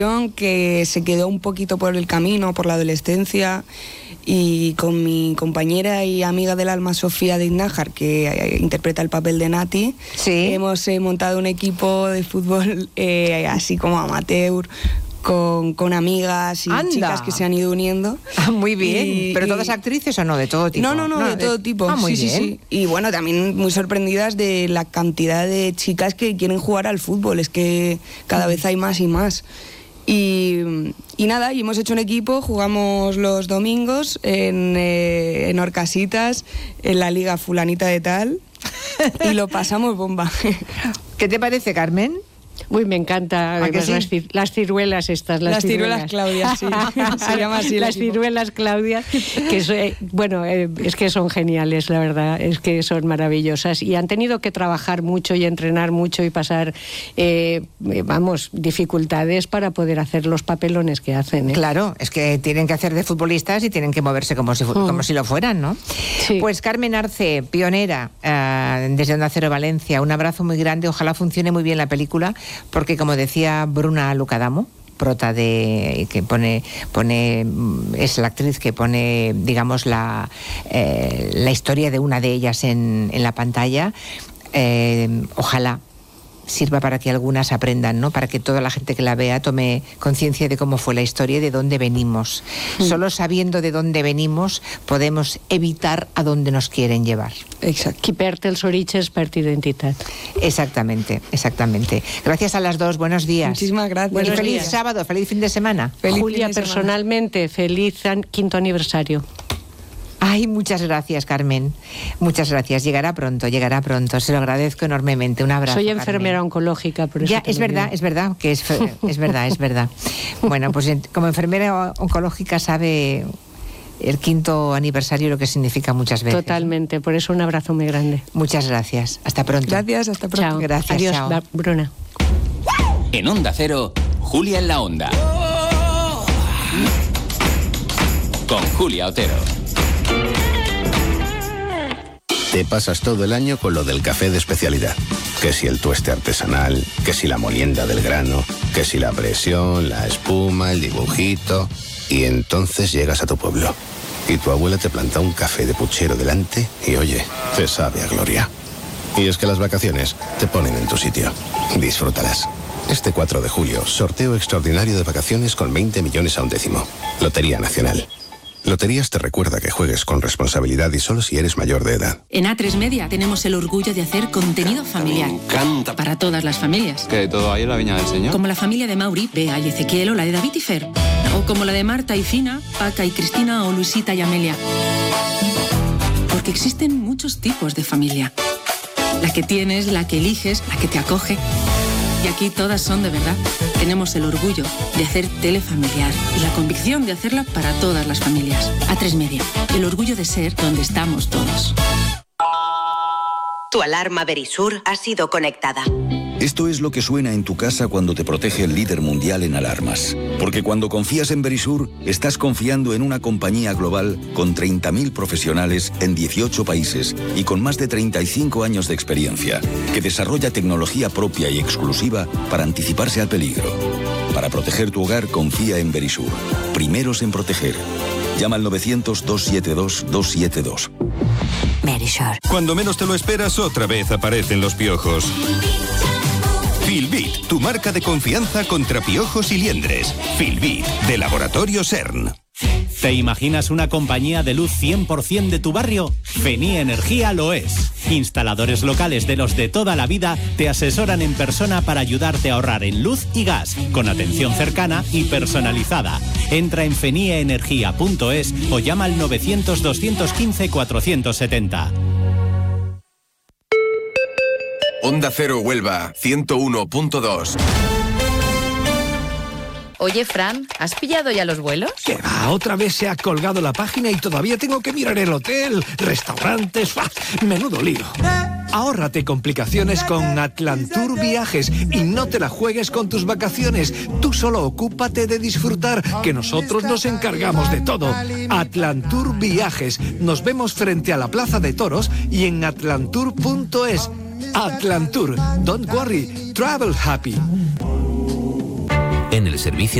que se quedó un poquito por el camino, por la adolescencia, y con mi compañera y amiga del alma, Sofía de Iznájar, que interpreta el papel de Nati, ¿Sí? hemos montado un equipo de fútbol así como amateur, con amigas y ¡Anda! Chicas que se han ido uniendo. Muy bien. ¿Pero todas actrices o no? ¿De todo tipo? No, de todo tipo. Muy sí, bien. sí. Y bueno, también muy sorprendidas de la cantidad de chicas que quieren jugar al fútbol. Es que cada vez hay más y más. Y nada, y hemos hecho un equipo, jugamos los domingos en Orcasitas, en la liga fulanita de tal, y lo pasamos bomba. ¿Qué te parece, Carmen? Uy, me encanta. Además, sí? las ciruelas estas. Las ciruelas Claudia, sí. Se llama así el Las equipo. ciruelas Claudia, que es que son geniales, la verdad, es que son maravillosas. Y han tenido que trabajar mucho y entrenar mucho y pasar, dificultades para poder hacer los papelones que hacen. Claro, es que tienen que hacer de futbolistas y tienen que moverse como si lo fueran, ¿no? Sí. Pues Carmen Arce, pionera desde Onda Cero Valencia, un abrazo muy grande, ojalá funcione muy bien la película, porque como decía Bruna Lucadamo, prota de que pone es la actriz que pone, digamos, la historia de una de ellas en la pantalla. Ojalá sirva para que algunas aprendan, ¿no? Para que toda la gente que la vea tome conciencia de cómo fue la historia y de dónde venimos. Solo sabiendo de dónde venimos podemos evitar a dónde nos quieren llevar. Exacto. Qui perd els orígens perd identitat. Exactamente. Gracias a las dos, buenos días. Muchísimas gracias. Y Buenos feliz días. sábado, feliz fin de semana. Feliz Julia, fin de semana. personalmente, feliz quinto aniversario. Ay, muchas gracias, Carmen. Muchas gracias. Llegará pronto. Se lo agradezco enormemente. Un abrazo. Soy Carmen. enfermera oncológica, por eso Ya, te es lo verdad, digo. es verdad, que es verdad. Bueno, pues como enfermera oncológica sabe el quinto aniversario lo que significa muchas veces. Totalmente, por eso un abrazo muy grande. Muchas gracias. Hasta pronto. Gracias, hasta pronto. Chao. Gracias, Adiós, chao. Bruna. En Onda Cero, Julia en la Onda. Con Julia Otero. Te pasas todo el año con lo del café de especialidad. Que si el tueste artesanal, que si la molienda del grano, que si la presión, la espuma, el dibujito. Y entonces llegas a tu pueblo. Y tu abuela te planta un café de puchero delante y oye, te sabe a gloria. Y es que las vacaciones te ponen en tu sitio. Disfrútalas. Este 4 de julio, sorteo extraordinario de vacaciones con 20 millones a un décimo. Lotería Nacional. Loterías te recuerda que juegues con responsabilidad y solo si eres mayor de edad. En A3 Media tenemos el orgullo de hacer contenido familiar. Me encanta. Para todas las familias. Que todo hay en la viña del Señor. Como la familia de Mauri, Bea y Ezequiel, o la de David y Fer. O como la de Marta y Fina, Paca y Cristina, o Luisita y Amelia. Porque existen muchos tipos de familia. La que tienes, la que eliges, la que te acoge. Y aquí todas son de verdad. Tenemos el orgullo de hacer tele familiar y la convicción de hacerla para todas las familias. A3 Media, el orgullo de ser donde estamos todos. Tu alarma Verisur ha sido conectada. Esto es lo que suena en tu casa cuando te protege el líder mundial en alarmas. Porque cuando confías en Verisur, estás confiando en una compañía global con 30.000 profesionales en 18 países y con más de 35 años de experiencia, que desarrolla tecnología propia y exclusiva para anticiparse al peligro. Para proteger tu hogar, confía en Verisur. Primeros en proteger. Llama al 900-272-272. Verisur. Cuando menos te lo esperas, otra vez aparecen los piojos. Filbit, tu marca de confianza contra piojos y liendres. Filbit, de Laboratorio CERN. ¿Te imaginas una compañía de luz 100% de tu barrio? Feni Energía lo es. Instaladores locales de los de toda la vida te asesoran en persona para ayudarte a ahorrar en luz y gas, con atención cercana y personalizada. Entra en fenieenergia.es o llama al 900-215-470. Onda Cero Huelva, 101.2. Oye, Fran, ¿has pillado ya los vuelos? ¿Qué va? Otra vez se ha colgado la página y todavía tengo que mirar el hotel, restaurantes, menudo lío. Ahórrate complicaciones con Atlantur Viajes y no te la juegues con tus vacaciones. Tú solo ocúpate de disfrutar, que nosotros nos encargamos de todo. Atlantur Viajes. Nos vemos frente a la Plaza de Toros y en atlantur.es. Atlantur. Don't worry. Travel happy. en el servicio